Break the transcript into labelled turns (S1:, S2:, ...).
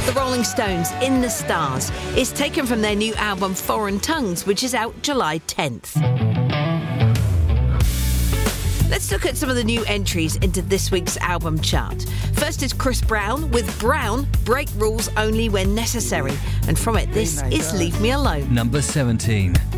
S1: the Rolling Stones, In the Stars, is taken from their new album Foreign Tongues, which is out July 10th. Let's look at some of the new entries into this week's album chart. First is Chris Brown with Brown, Break Rules Only When Necessary. And from it, this is Leave Me Alone.
S2: Number 17.